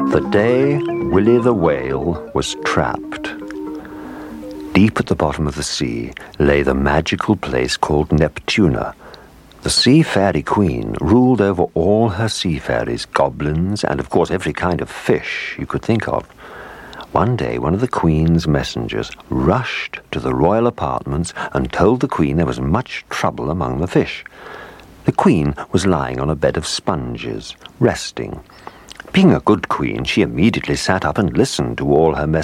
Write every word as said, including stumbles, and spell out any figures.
The day Willie the Whale was trapped. Deep at the bottom of the sea lay the magical place called Neptuna. The Sea Fairy Queen ruled over all her sea fairies, goblins, and of course every kind of fish you could think of. One day one of the Queen's messengers rushed to the royal apartments and told the Queen there was much trouble among the fish. The Queen was lying on a bed of sponges, resting. Being a good queen, she immediately sat up and listened to all her messengers.